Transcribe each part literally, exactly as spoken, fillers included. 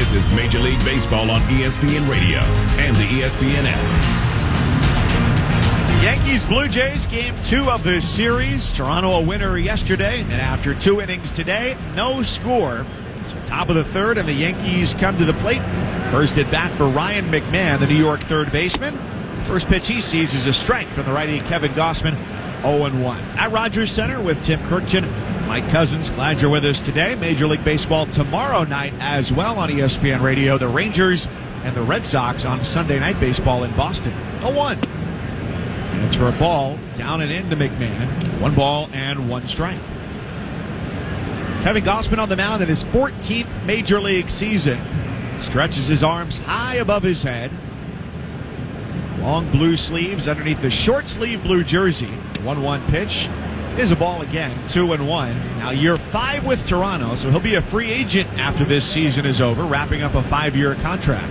This is Major League Baseball on E S P N Radio and the E S P N app. Yankees Blue Jays game two of the series. Toronto a winner yesterday, and after two innings today, no score. So top of the third, and the Yankees come to the plate. First at bat for Ryan McMahon, the New York third baseman. First pitch he sees is a strike from the righty Kevin Gausman, oh and one. At Rogers Center with Tim Kirkjian, Mike Cousins. Glad you're with us today. Major League Baseball tomorrow night as well on E S P N Radio. The Rangers and the Red Sox on Sunday Night Baseball in Boston. oh one. And it's for a ball down and into McMahon. One ball and one strike. Kevin Gausman on the mound in his fourteenth Major League season. Stretches his arms high above his head. Long blue sleeves underneath the short sleeve blue jersey. one one pitch. Is a ball again. two and one. Now year five with Toronto, so he'll be a free agent after this season is over, wrapping up a five-year contract.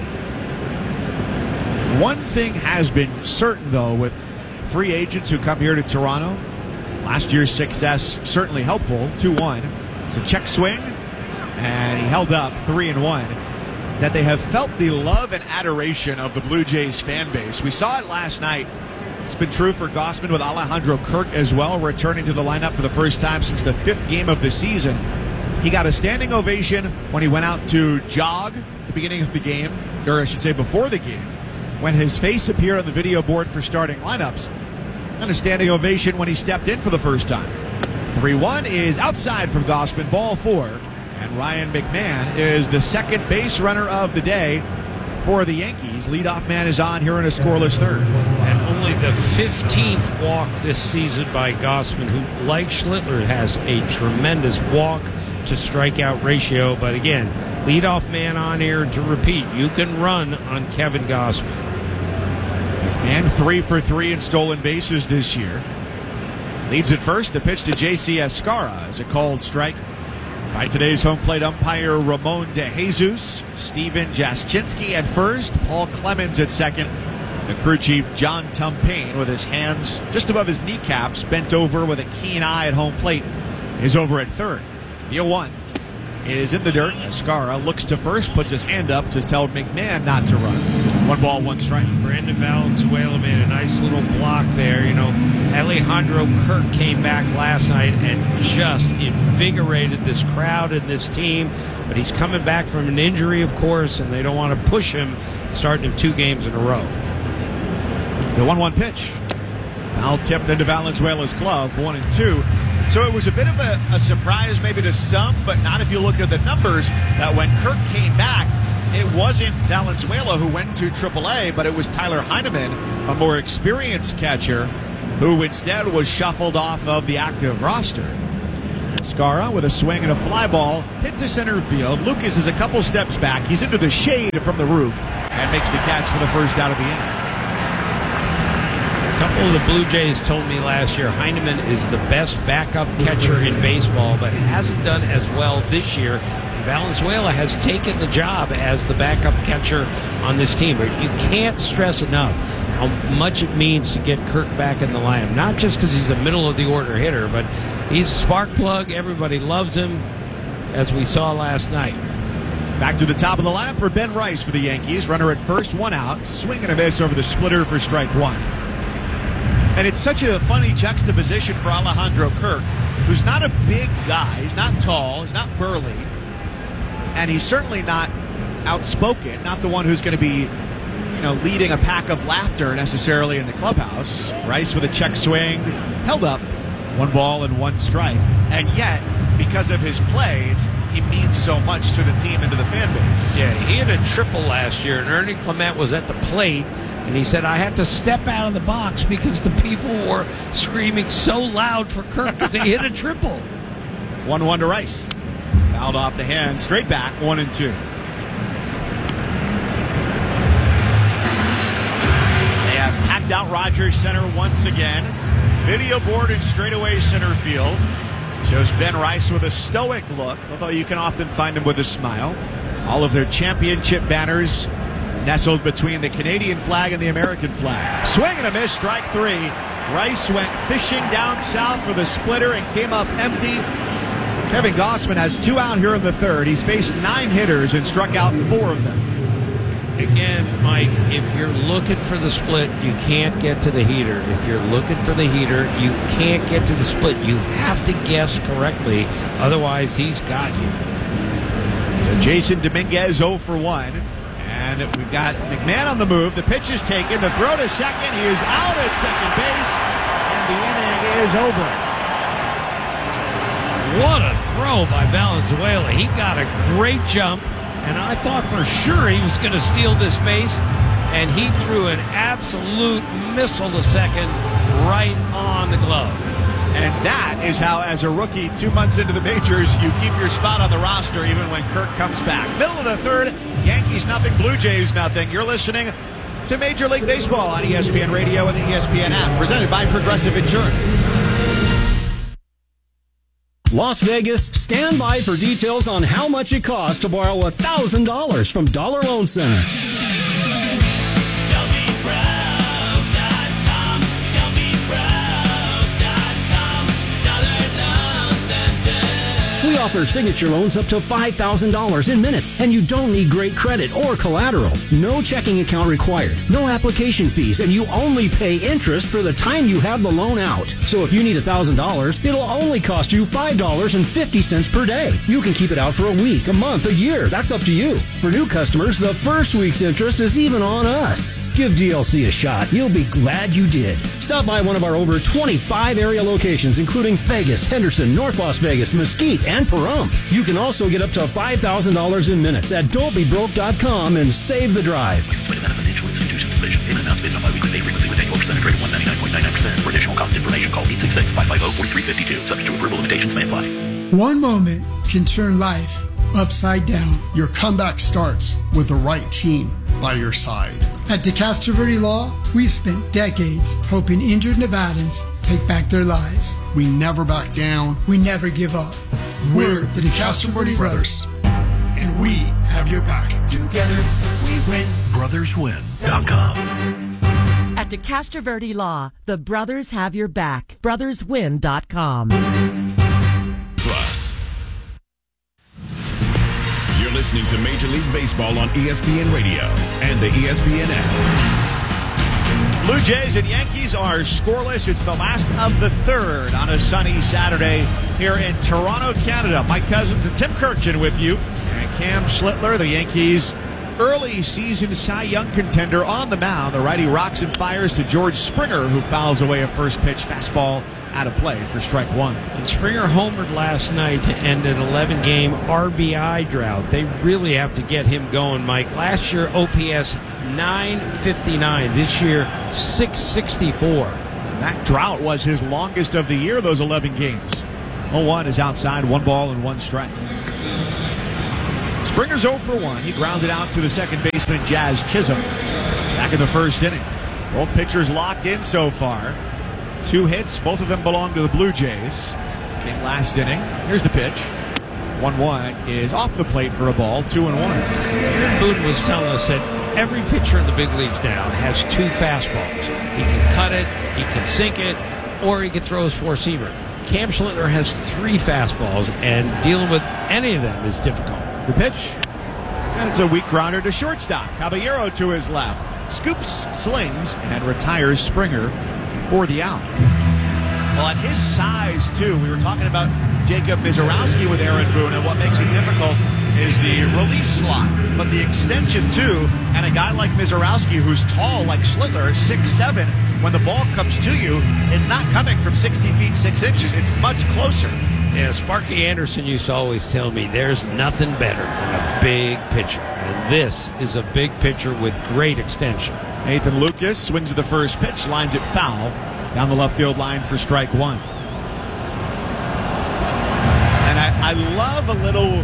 One thing has been certain, though, with free agents who come here to Toronto, last year's success certainly helpful. two one. It's a check swing, and he held up three and one. That they have felt the love and adoration of the Blue Jays fan base. We saw it last night. It's been true for Gausman with Alejandro Kirk as well, returning to the lineup for the first time since the fifth game of the season. He got a standing ovation when he went out to jog at the beginning of the game, or I should say before the game, when his face appeared on the video board for starting lineups, and a standing ovation when he stepped in for the first time. three one is outside from Gausman, ball four. And Ryan McMahon is the second base runner of the day for the Yankees. Leadoff man is on here in a scoreless third. And only the fifteenth walk this season by Gausman, who, like Schlittler, has a tremendous walk to strikeout ratio. But again, leadoff man on here to repeat. You can run on Kevin Gausman. And three for three in stolen bases this year. Leads at first. The pitch to J C Escarra is a called strike by today's home plate umpire Ramon De Jesus. Steven Jastrzynski at first. Paul Clemens at second. The crew chief John Tumpane, with his hands just above his kneecaps, bent over with a keen eye at home plate, is over at third. The oh one is in the dirt. Escarra looks to first, puts his hand up to tell McMahon not to run. One ball, one strike. Brandon Valenzuela made a nice little block there. You know, Alejandro Kirk came back last night and just invigorated this crowd and this team. But he's coming back from an injury, of course, and they don't want to push him, starting him two games in a row. The one one pitch. Foul tipped into Valenzuela's glove, one and two. So it was a bit of a, a surprise maybe to some, but not if you look at the numbers, that when Kirk came back, it wasn't Valenzuela who went to triple A, but it was Tyler Heineman, a more experienced catcher, who instead was shuffled off of the active roster. Escarra with a swing and a fly ball hit to center field. Lucas is a couple steps back. He's into the shade from the roof and makes the catch for the first out of the inning. A couple of the Blue Jays told me last year Heineman is the best backup catcher in baseball, but hasn't done as well this year. Valenzuela has taken the job as the backup catcher on this team. But you can't stress enough how much it means to get Kirk back in the lineup. Not just because he's a middle-of-the-order hitter, but he's a spark plug. Everybody loves him, as we saw last night. Back to the top of the lineup for Ben Rice for the Yankees. Runner at first, one out. Swing and a miss over the splitter for strike one. And it's such a funny juxtaposition for Alejandro Kirk, who's not a big guy. He's not tall. He's not burly. And he's certainly not outspoken, not the one who's going to be, you know, leading a pack of laughter necessarily in the clubhouse. Rice with a check swing, held up, one ball and one strike. And yet, because of his play, it's, he means so much to the team and to the fan base. Yeah, he had a triple last year, and Ernie Clement was at the plate, and he said, I had to step out of the box because the people were screaming so loud for Kirk because he hit a triple. one one to Rice. Fouled off the hand, straight back, one and two. They have packed out Rogers Center once again. Video board in straightaway center field. Shows Ben Rice with a stoic look, although you can often find him with a smile. All of their championship banners nestled between the Canadian flag and the American flag. Swing and a miss, strike three. Rice went fishing down south for the splitter and came up empty. Kevin Gossman has two out here in the third. He's faced nine hitters and struck out four of them. Again, Mike, if you're looking for the split, you can't get to the heater. If you're looking for the heater, you can't get to the split. You have to guess correctly. Otherwise, he's got you. So Jason Dominguez oh for one. And we've got McMahon on the move. The pitch is taken. The throw to second. He is out at second base. And the inning is over. What a throw by Valenzuela. He got a great jump. And I thought for sure he was going to steal this base, and he threw an absolute missile to second right on the glove. And that is how, as a rookie, two months into the majors, you keep your spot on the roster even when Kirk comes back. Middle of the third, Yankees nothing, Blue Jays nothing. You're listening to Major League Baseball on E S P N Radio and the E S P N app, presented by Progressive Insurance. Las Vegas, stand by for details on how much it costs to borrow one thousand dollars from Dollar Loan Center. We offer signature loans up to five thousand dollars in minutes, and you don't need great credit or collateral. No checking account required, no application fees, and you only pay interest for the time you have the loan out. So if you need one thousand dollars, it'll only cost you five dollars and fifty cents per day. You can keep it out for a week, a month, a year. That's up to you. For new customers, the first week's interest is even on us. Give D L C a shot. You'll be glad you did. Stop by one of our over twenty-five area locations, including Vegas, Henderson, North Las Vegas, Mesquite, and Pahrump. You can also get up to five thousand dollars in minutes at don't be broke dot com and save the drive. License plate of financial institutions division. Payment amounts based on biweekly pay frequency with annual percentage rate of one hundred ninety-nine point nine nine percent. For additional cost information, call eight six six, five five zero, four three five two. Subject to approval, limitations may apply. One moment can turn life upside down. Your comeback starts with the right team by your side. At DeCastro Verde Law, we've spent decades helping injured Nevadans take back their lives. We never back down. We never give up. We're the DeCastro Verde Brothers, and we have your back. Together, we win. brothers win dot com. At DeCastro Verde Law, the brothers have your back. brothers win dot com. Plus, you're listening to Major League Baseball on E S P N Radio and the E S P N app. Blue Jays and Yankees are scoreless. It's the last of the third on a sunny Saturday here in Toronto, Canada. Mike Cousins and Tim Kirchin with you. And Cam Schlittler, the Yankees' early season Cy Young contender, on the mound. The righty rocks and fires to George Springer, who fouls away a first pitch fastball out of play for strike one. And Springer homered last night to end an eleven-game R B I drought. They really have to get him going, Mike. Last year, O P S nine fifty-nine. This year, six sixty-four. That drought was his longest of the year, those eleven games. oh one is outside, one ball and one strike. Springer's oh for one. He grounded out to the second baseman, Jazz Chisholm, back in the first inning. Both pitchers locked in so far. Two hits, both of them belong to the Blue Jays. Came last inning. Here's the pitch. one one is off the plate for a ball, two and one. Aaron Boone was telling us that every pitcher in the big leagues now has two fastballs. He can cut it, he can sink it, or he can throw his four-seamer. Cam Schlittler has three fastballs, and dealing with any of them is difficult. The pitch, and it's a weak grounder to shortstop. Caballero to his left. Scoops, slings, and retires Springer for the out. Well, at his size, too, we were talking about Jacob Mizorowski with Aaron Boone, and what makes it difficult is the release slot. But the extension, too, and a guy like Mizorowski, who's tall like Schlittler, six seven, when the ball comes to you, it's not coming from sixty feet, six inches. It's much closer. Yeah, Sparky Anderson used to always tell me there's nothing better than a big pitcher. And this is a big pitcher with great extension. Nathan Lucas swings at the first pitch, lines it foul down the left field line for strike one. And I, I love a little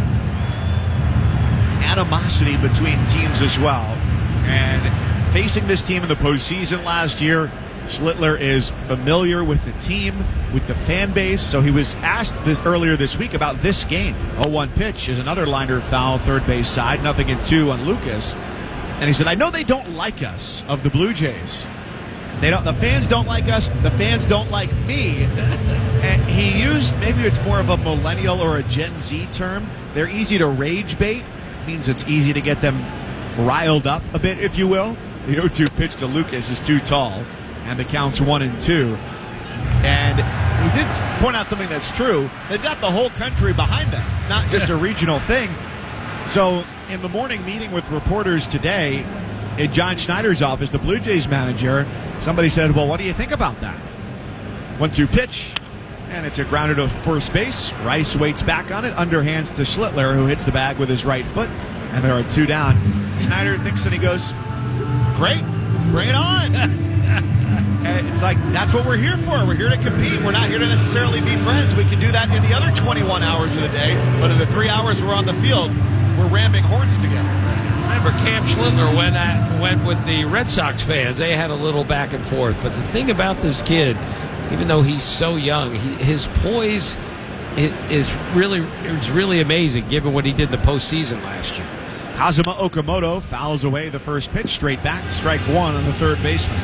animosity between teams as well. And facing this team in the postseason last year, Schlittler is familiar with the team, with the fan base. So he was asked this earlier this week about this game. oh one pitch is another liner foul, third base side, nothing in two on Lucas. And he said, I know they don't like us, of the Blue Jays, They don't. The fans don't like us. The fans don't like me. And he used, maybe it's more of a millennial or a Gen Z term. They're easy to rage bait. Means it's easy to get them riled up a bit, if you will. The oh two pitch to Lucas is too tall, and the count's one and two. And he did point out something that's true. They've got the whole country behind them. It's not just a regional thing. So in the morning meeting with reporters today, in John Schneider's office, the Blue Jays manager, somebody said, well, what do you think about that? one two pitch, and it's a grounder to first base. Rice waits back on it, underhands to Schlittler, who hits the bag with his right foot, and there are two down. Schneider thinks and he goes, great, bring it on. And it's like, that's what we're here for. We're here to compete. We're not here to necessarily be friends. We can do that in the other twenty-one hours of the day, but in the three hours we're on the field, we're ramming horns together. Remember, Cam Schlittler went, at, went with the Red Sox fans. They had a little back and forth. But the thing about this kid, even though he's so young, he, his poise is really, it's really amazing given what he did in the postseason last year. Kazuma Okamoto fouls away the first pitch, straight back, strike one on the third baseman.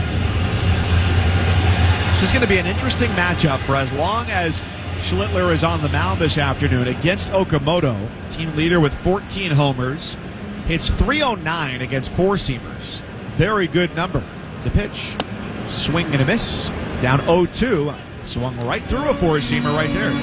This is going to be an interesting matchup for as long as Schlittler is on the mound this afternoon against Okamoto, team leader with fourteen homers. Hits three oh nine against four-seamers. Very good number. The pitch, swing and a miss. Down oh two. Swung right through a four-seamer right there.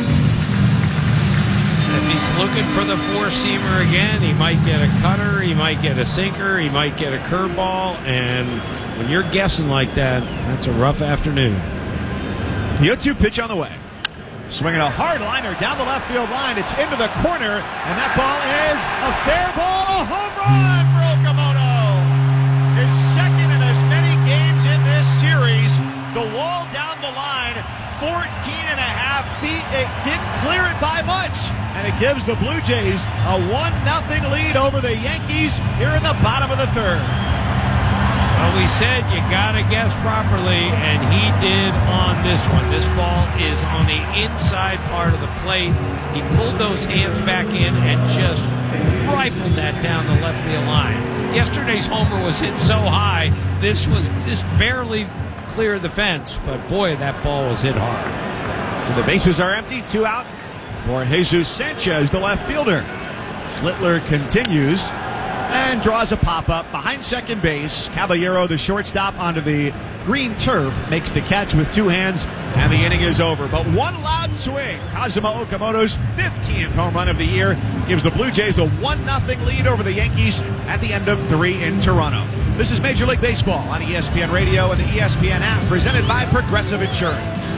If he's looking for the four-seamer again, he might get a cutter, he might get a sinker, he might get a curveball, and when you're guessing like that, that's a rough afternoon. The oh two pitch on the way. Swinging a hard liner down the left field line. It's into the corner, and that ball is a fair ball. A home run for Okamoto. His second in as many games in this series. The wall down the line, fourteen and a half feet. It didn't clear it by much, and it gives the Blue Jays a one nothing lead over the Yankees here in the bottom of the third. Well, we said you got to guess properly, and he did on this one. This ball is on the inside part of the plate. He pulled those hands back in and just rifled that down the left field line. Yesterday's homer was hit so high, this was just barely cleared the fence, but boy, that ball was hit hard. So the bases are empty, two out for Jesus Sanchez, the left fielder. Schlittler continues and draws a pop-up behind second base. Caballero, the shortstop, onto the green turf, makes the catch with two hands, and the inning is over. But one loud swing, Kazuma Okamoto's fifteenth home run of the year, gives the Blue Jays a one nothing lead over the Yankees at the end of three in Toronto. This is Major League Baseball on E S P N Radio and the E S P N app, presented by Progressive Insurance.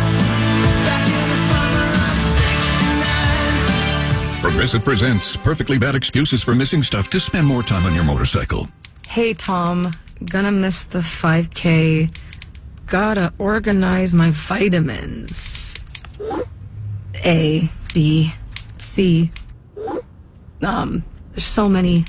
Progressive presents Perfectly Bad Excuses for Missing Stuff to spend more time on your motorcycle. Hey, Tom. Gonna miss the five K. Gotta organize my vitamins. A, B, C. Um, there's so many.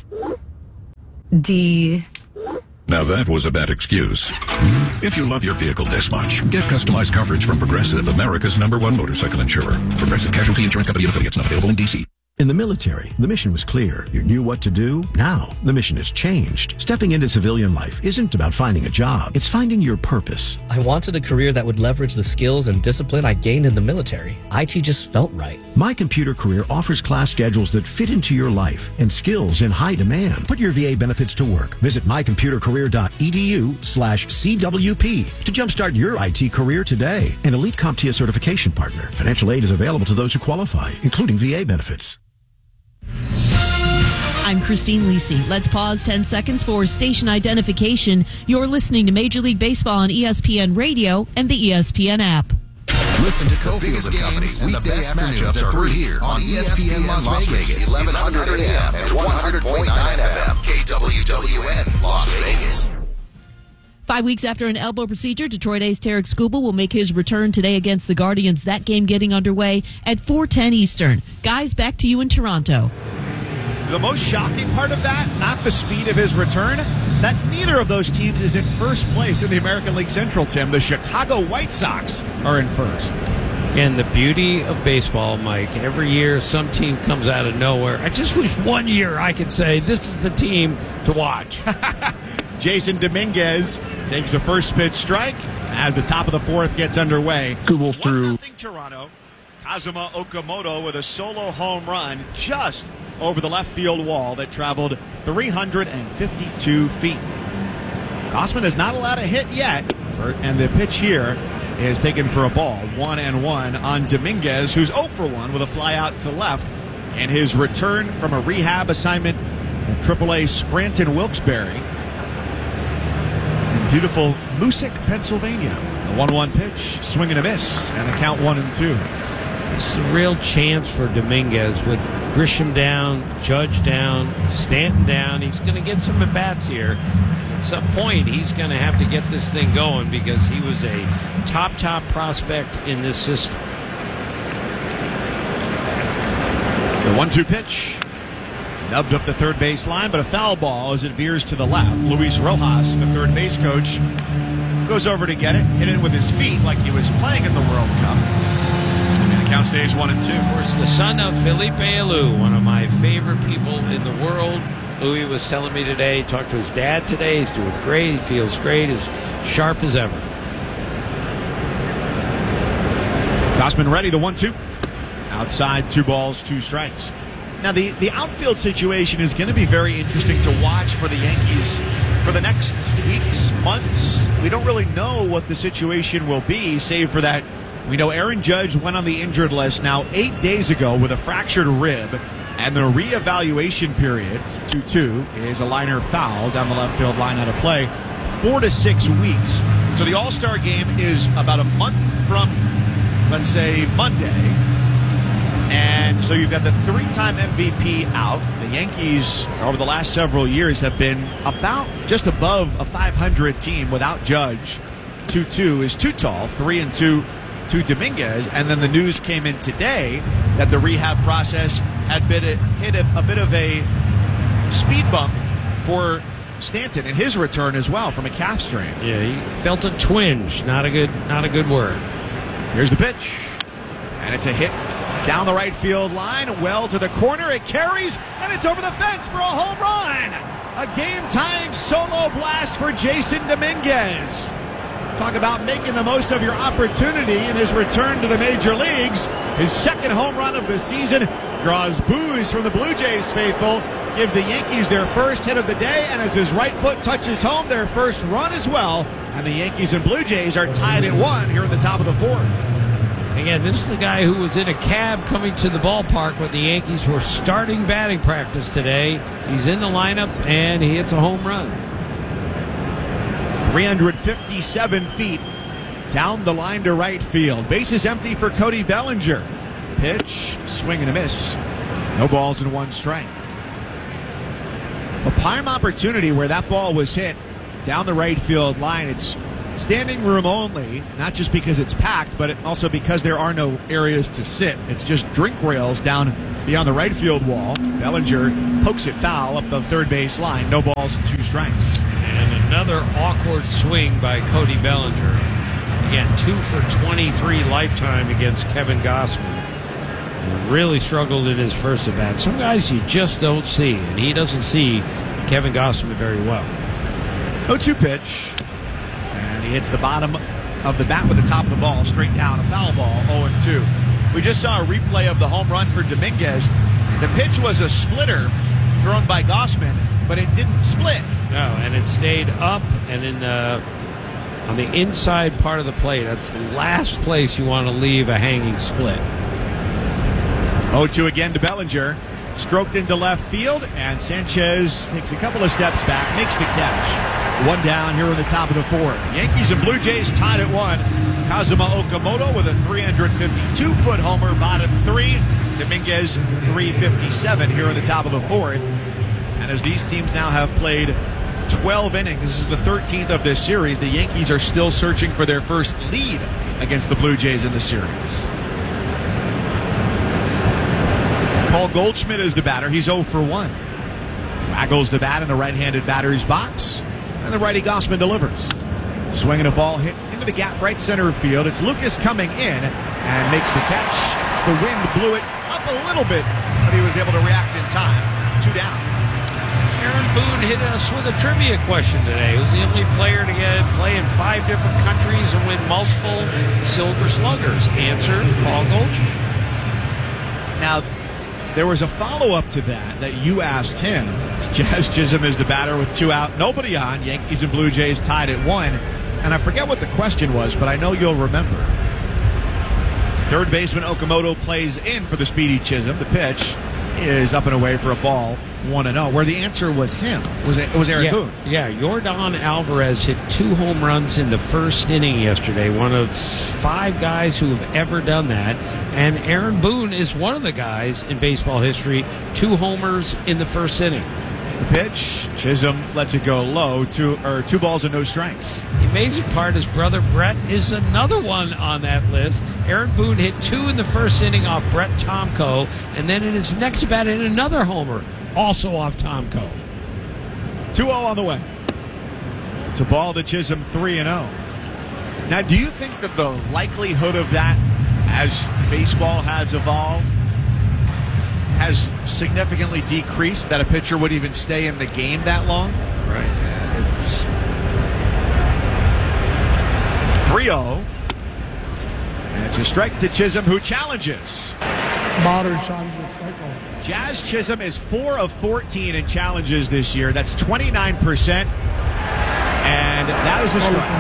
D. Now that was a bad excuse. If you love your vehicle this much, get customized coverage from Progressive, America's number one motorcycle insurer. Progressive Casualty Insurance Company and affiliates, not available in D C. In the military, the mission was clear. You knew what to do. Now, the mission has changed. Stepping into civilian life isn't about finding a job. It's finding your purpose. I wanted a career that would leverage the skills and discipline I gained in the military. I T just felt right. My Computer Career offers class schedules that fit into your life and skills in high demand. Put your V A benefits to work. Visit mycomputercareer.edu slash CWP to jumpstart your I T career today. An Elite CompTIA certification partner. Financial aid is available to those who qualify, including V A benefits. I'm Christine Lisi. Let's pause ten seconds for station identification. You're listening to Major League Baseball on E S P N Radio and the E S P N app. Listen to Cofield and Company weekday afternoons at three here on E S P N Las Vegas, eleven hundred A M and one hundred point nine F M, K W W N Las Vegas. Five weeks after an elbow procedure, Detroit A's Tarek Skubal will make his return today against the Guardians. That game getting underway at four ten Eastern. Guys, back to you in Toronto. The most shocking part of that, not the speed of his return, that neither of those teams is in first place in the American League Central, Tim. The Chicago White Sox are in first. And the beauty of baseball, Mike, every year some team comes out of nowhere. I just wish one year I could say this is the team to watch. Jason Dominguez takes the first pitch strike as the top of the fourth gets underway. Google through. one nothing Toronto. Kazuma Okamoto with a solo home run just over the left field wall that traveled three hundred fifty-two feet. Gausman has not allowed a hit yet, for, and the pitch here is taken for a ball. One and one on Dominguez, who's oh for one with a fly out to left in his return from a rehab assignment at triple A Scranton Wilkes-Barre in beautiful Moosic, Pennsylvania. The one one pitch, swing and a miss, and the count one and two. It's a real chance for Dominguez with Grisham down, Judge down, Stanton down. He's going to get some at-bats here. At some point, he's going to have to get this thing going because he was a top, top prospect in this system. The one two pitch. Nubbed up the third base line, but a foul ball as it veers to the left. Luis Rojas, the third base coach, goes over to get it, hit it with his feet like he was playing in the World Cup. Count stays one and two. Of course, the son of Felipe Alou, one of my favorite people in the world. Louis was telling me today, he talked to his dad today. He's doing great. He feels great, as sharp as ever. Gausman ready, the one two. Outside, two balls, two strikes. Now, the, the outfield situation is going to be very interesting to watch for the Yankees for the next weeks, months. We don't really know what the situation will be, save for that. We know Aaron Judge went on the injured list now eight days ago with a fractured rib, and the reevaluation period, two two, is a liner foul down the left field line out of play, four to six weeks. So the All-Star game is about a month from, let's say, Monday. And so you've got the three-time M V P out. The Yankees, over the last several years, have been about just above a five hundred team without Judge. two two is too tall, three and two. To Dominguez, and then the news came in today that the rehab process had been a, hit a, a bit of a speed bump for Stanton in his return as well from a calf strain. Yeah, he felt a twinge. Not a good, not a good word. Here's the pitch, and it's a hit down the right field line, well to the corner. It carries, and it's over the fence for a home run. A game-tying solo blast for Jason Dominguez. Talk about making the most of your opportunity in his return to the major leagues. His second home run of the season draws boos from the Blue Jays faithful. Give the Yankees their first hit of the day, and as his right foot touches home, their first run as well. And the Yankees and Blue Jays are tied at one here in the top of the fourth. Again, this is the guy who was in a cab coming to the ballpark when the Yankees were starting batting practice today. He's in the lineup, and he hits a home run. three hundred fifty-seven feet down the line to right field. Bases empty for Cody Bellinger. Pitch, swing and a miss. No balls and one strike. A prime opportunity where that ball was hit down the right field line. It's standing room only, not just because it's packed, but also because there are no areas to sit. It's just drink rails down beyond the right field wall. Bellinger pokes it foul up the third base line. No balls and two strikes. And another awkward swing by Cody Bellinger. Again, two for twenty-three lifetime against Kevin Gausman. He really struggled in his first at-bat. Some guys you just don't see, and he doesn't see Kevin Gausman very well. oh two pitch. And he hits the bottom of the bat with the top of the ball, straight down, a foul ball, oh and two. We just saw a replay of the home run for Dominguez. The pitch was a splitter thrown by Gausman, but it didn't split. No, and it stayed up and in the on the inside part of the plate. That's the last place you want to leave a hanging split. oh two again to Bellinger. Stroked into left field, and Sanchez takes a couple of steps back, makes the catch. One down here in the top of the fourth. Yankees and Blue Jays tied at one. Kazuma Okamoto with a three hundred fifty-two foot homer, bottom three. Dominguez three fifty-seven here in the top of the fourth. And as these teams now have played twelve innings, this is the thirteenth of this series, the Yankees are still searching for their first lead against the Blue Jays in the series. Paul Goldschmidt is the batter. He's oh for one. Waggles the bat in the right-handed batter's box, and the righty Gausman delivers. Swinging a ball hit into the gap right center field. It's Lucas coming in and makes the catch. The wind blew it up a little bit, but he was able to react in time. Two down. Aaron Boone hit us with a trivia question today. Who's the only player to get play in five different countries and win multiple Silver Sluggers? Answer, Paul Goldschmidt. Now, there was a follow-up to that that you asked him. It's Jazz Chisholm is the batter with two out, nobody on. Yankees and Blue Jays tied at one. And I forget what the question was, but I know you'll remember. Third baseman Okamoto plays in for the speedy Chisholm. The pitch is up and away for a ball, one and oh, where the answer was him. Was it, it was Aaron yeah, Boone. Yeah, Yordan Alvarez hit two home runs in the first inning yesterday, one of five guys who have ever done that. And Aaron Boone is one of the guys in baseball history, two homers in the first inning. The pitch, Chisholm lets it go low, two or two balls and no strikes. The amazing part is brother Brett is another one on that list. Aaron Boone hit two in the first inning off Brett Tomko, and then in his next bat hit another homer, also off Tomko. two oh on the way. It's a ball to Chisholm, three and oh. Now, do you think that the likelihood of that, as baseball has evolved, has significantly decreased, that a pitcher would even stay in the game that long? Right. It's three oh. And it's a strike to Chisholm, who challenges. Modern challenges, strike ball. Jazz Chisholm is four of fourteen in challenges this year. That's twenty-nine percent. And that is a strike.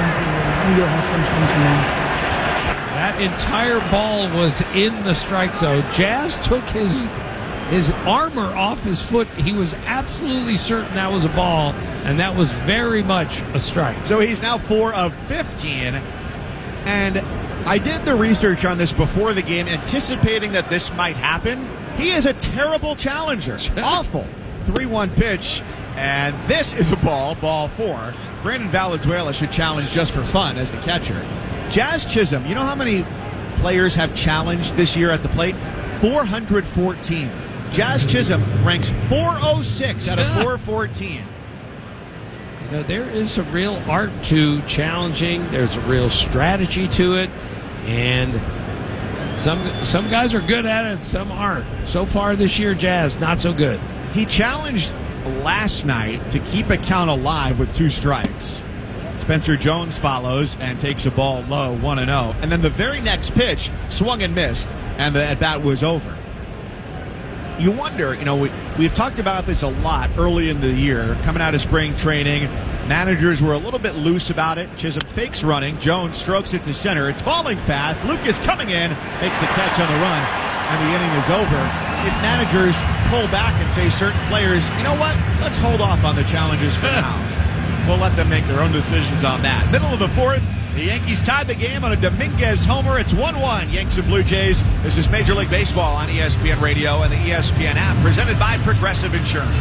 That entire ball was in the strike zone. Jazz took his his armor off his foot. He was absolutely certain that was a ball, and that was very much a strike. So he's now four of fifteen. And I did the research on this before the game, anticipating that this might happen. He is a terrible challenger. Awful. three one pitch. And this is a ball, ball four. Brandon Valenzuela should challenge just for fun as the catcher. Jazz Chisholm, you know how many players have challenged this year at the plate? four hundred fourteen. Jazz Chisholm ranks four oh six out of four fourteen. You know, there is a real art to challenging. There's a real strategy to it. And some some guys are good at it, some aren't. So far this year, Jazz, not so good. He challenged last night to keep a count alive with two strikes. Spencer Jones follows and takes a ball low, one and oh. And then the very next pitch swung and missed, and the at-bat was over. You wonder, you know, we, we've talked about this a lot early in the year, coming out of spring training. Managers were a little bit loose about it. Chisholm fakes running. Jones strokes it to center. It's falling fast. Lucas coming in, makes the catch on the run, and the inning is over. If managers pull back and say certain players, you know what, let's hold off on the challenges for now. We'll let them make their own decisions on that. Middle of the fourth, the Yankees tied the game on a Dominguez homer. It's one one, Yanks and Blue Jays. This is Major League Baseball on E S P N Radio and the E S P N app, presented by Progressive Insurance.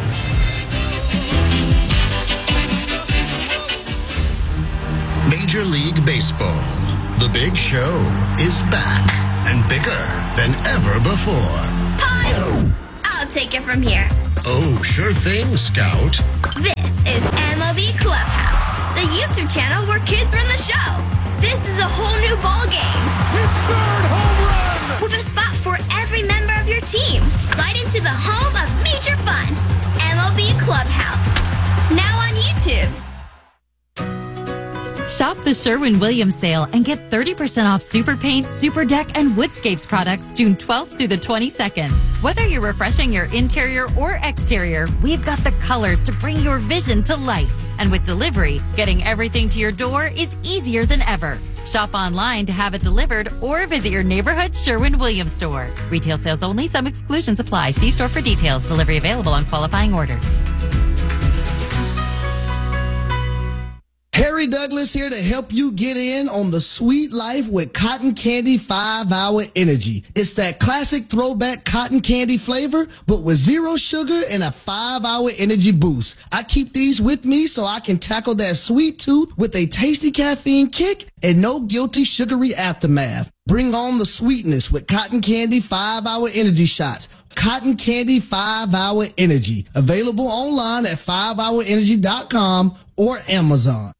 Major League Baseball. The Big Show is back and bigger than ever before. Pause! I'll take it from here. Oh, sure thing, Scout. This is M L B Clubhouse, the YouTube channel where kids run the show. This is a whole new ball game. His third home run! With a spot for every member of your team. Slide into the home of major fun. M L B Clubhouse. Now on YouTube. Shop the Sherwin-Williams sale and get thirty percent off Super Paint, Super Deck, and Woodscapes products June twelfth through the twenty-second. Whether you're refreshing your interior or exterior, we've got the colors to bring your vision to life. And with delivery, getting everything to your door is easier than ever. Shop online to have it delivered or visit your neighborhood Sherwin-Williams store. Retail sales only. Some exclusions apply. See store for details. Delivery available on qualifying orders. Harry Douglas here to help you get in on the sweet life with Cotton Candy five hour Energy. It's that classic throwback cotton candy flavor, but with zero sugar and a five hour energy boost. I keep these with me so I can tackle that sweet tooth with a tasty caffeine kick and no guilty sugary aftermath. Bring on the sweetness with Cotton Candy five hour Energy shots. Cotton Candy five hour Energy. Available online at five hour energy dot com or Amazon.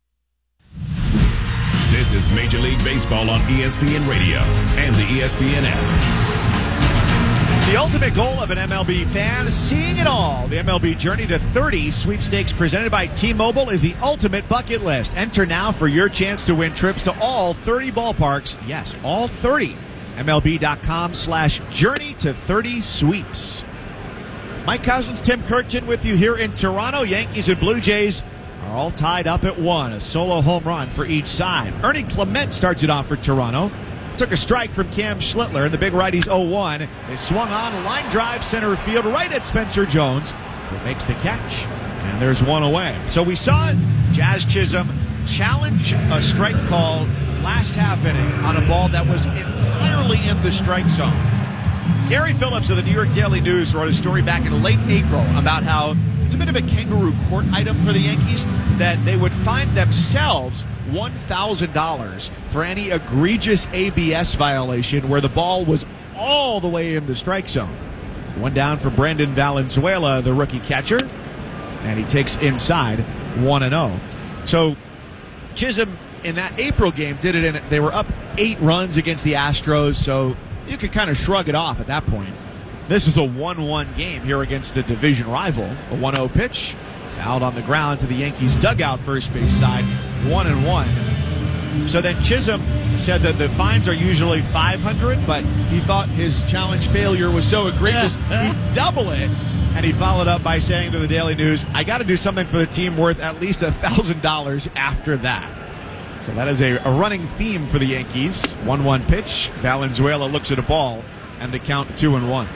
This is Major League Baseball on E S P N Radio and the E S P N app. The ultimate goal of an M L B fan, seeing it all. The M L B Journey to thirty sweepstakes presented by T-Mobile is the ultimate bucket list. Enter now for your chance to win trips to all thirty ballparks. Yes, all thirty. M L B dot com slash journey to thirty sweeps. Mike Cousins, Tim Kirkton with you here in Toronto. Yankees and Blue Jays are all tied up at one. A solo home run for each side. Ernie Clement starts it off for Toronto. Took a strike from Cam Schlittler, and the big righty's oh one. Is swung on, a line drive center field right at Spencer Jones, who makes the catch. And there's one away. So we saw Jazz Chisholm challenge a strike call last half inning on a ball that was entirely in the strike zone. Gary Phillips of the New York Daily News wrote a story back in late April about how it's a bit of a kangaroo court item for the Yankees that they would find themselves one thousand dollars for any egregious A B S violation where the ball was all the way in the strike zone. One down for Brandon Valenzuela, the rookie catcher, and he takes inside one and oh. So Chisholm in that April game did it in they were up eight runs against the Astros, so you could kind of shrug it off at that point. This is a one one game here against a division rival. A one oh pitch, fouled on the ground to the Yankees dugout first base side, one and one. So then Chisholm said that the fines are usually five hundred, but he thought his challenge failure was so egregious he'd double it. And he followed up by saying to the Daily News, I got to do something for the team worth at least one thousand dollars after that. So that is a, a running theme for the Yankees. one one pitch. Valenzuela looks at a ball, and the count two and one.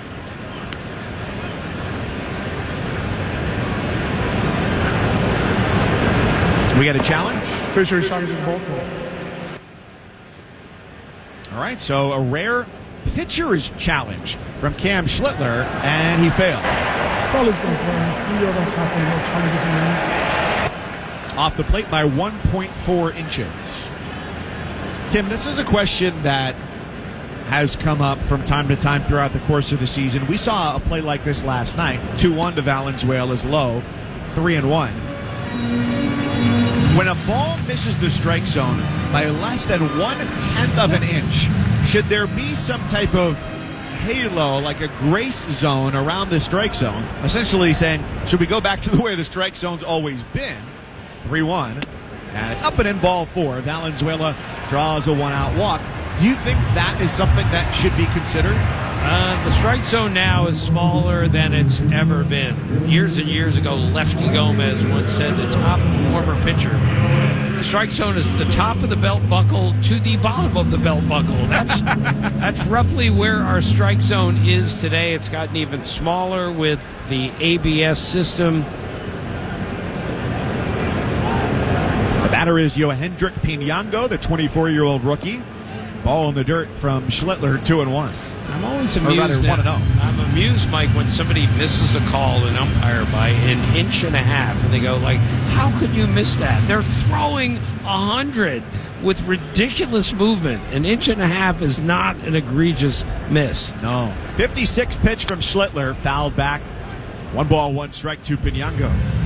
We got a challenge. Fisher challenging Bolton. All right, so a rare pitcher's challenge from Cam Schlittler, and he failed. Ball is going to play. Three of us have no challenges in there. Off the plate by one point four inches. Tim, this is a question that has come up from time to time throughout the course of the season. We saw a play like this last night. two one to Valenzuela's low, three and one. When a ball misses the strike zone by less than one-tenth of an inch, should there be some type of halo, like a grace zone around the strike zone? Essentially saying, should we go back to the way the strike zone's always been? three one. And it's up and in ball four. Valenzuela draws a one-out walk. Do you think that is something that should be considered? Uh, the strike zone now is smaller than it's ever been. Years and years ago, Lefty Gomez once said the top former pitcher. The strike zone is the top of the belt buckle to the bottom of the belt buckle. That's that's roughly where our strike zone is today. It's gotten even smaller with the A B S system. The batter is Yohendrick Pinango, the twenty-four-year-old rookie. Ball in the dirt from Schlittler, two and one. I'm always Or amused. rather, at- one and oh. I'm amused, Mike, when somebody misses a call, an umpire, by an inch and a half, and they go like, "How could you miss that?" They're throwing a hundred with ridiculous movement. An inch and a half is not an egregious miss. No. fifty-sixth pitch from Schlittler, fouled back. One ball, one strike to Pinango.